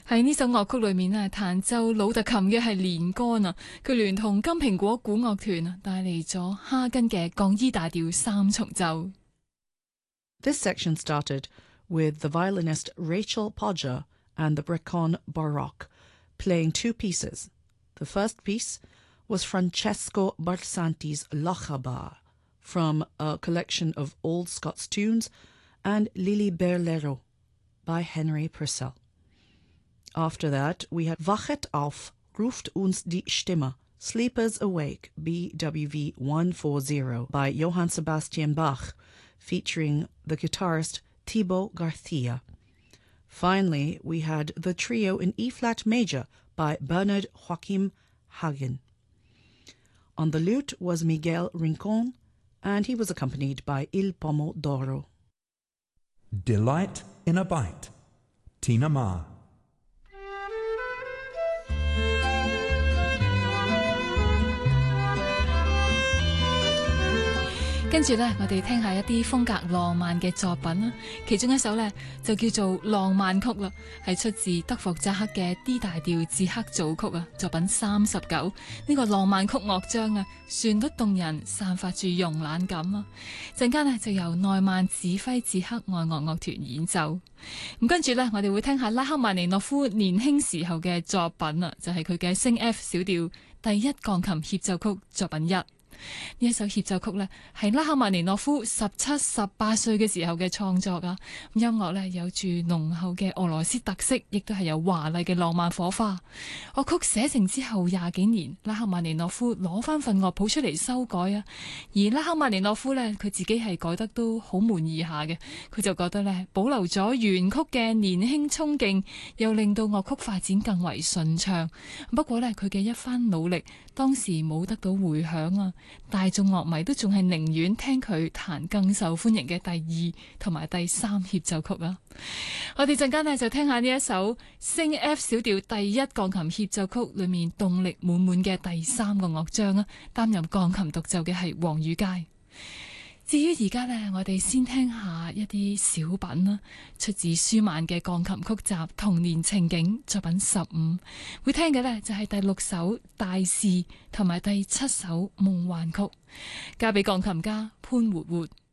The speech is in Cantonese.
喺呢首樂曲裏面咧，彈奏魯特琴嘅係連杆啊，佢聯同金蘋果古樂團啊，帶嚟咗哈根嘅降 E 大調三重奏。 This section started with the violinist Rachel Podger and the Brecon Baroque playing two pieces. The first piece was Francesco Barsanti's Lochabar from a collection of old Scots tunes and Lili Berlero by Henry Purcell. After that, we had Wachet auf, ruft uns die Stimme, Sleepers Awake, BWV 140 by Johann Sebastian Bach, featuring the guitarist Thibaut Garcia. Finally, we had the trio in E-flat major by Bernard Joachim Hagen. On the lute was Miguel Rincon, and he was accompanied by Il Pomodoro. Delight in a Bite, Tina Ma. 跟住呢，我哋聽下一啲風格浪漫嘅作品啦。其中一首呢，就叫做《浪漫曲》啦，係出自德霍扎克嘅 D 大調捷克組曲啊，作品39。呢個浪漫曲樂章啊，旋律動人，散發住慵懶感啊。陣間呢，就由內曼指揮捷克愛樂樂團演奏。咁跟住呢，我哋會聽下拉赫曼尼諾夫年輕時候嘅作品啊，就係佢嘅升 F 小調第一鋼琴協奏曲作品1。呢一首協奏曲呢，係拉赫曼尼諾夫17、18歲嘅時候嘅創作啊！音樂呢，有住濃厚嘅俄羅斯特色，亦都係有華麗嘅浪漫火花。樂曲寫成之後20幾年，拉赫曼尼諾夫攞翻份樂譜出嚟修改啊！而拉赫曼尼諾夫呢，佢自己係改得都好滿意下嘅，佢就覺得呢，保留咗原曲嘅年輕衝勁，又令到樂曲發展更為順暢。不過呢，佢嘅一番努力，當時冇得到回響啊！大眾樂迷都仲係寧願聽佢彈更受歡迎嘅第2同埋第3協奏曲啊！我哋陣間呢就聽下呢一首升 F 小調第一鋼琴協奏曲裏面動力滿滿嘅第3個樂章啊！擔任鋼琴獨奏嘅係黃宇佳。至於而家呢，我哋先聽下一啲小品啦，出自舒曼嘅鋼琴曲集《童年情景》作品15，會聽嘅呢就係第6首大事同埋第7首夢幻曲，交俾鋼琴家潘活活。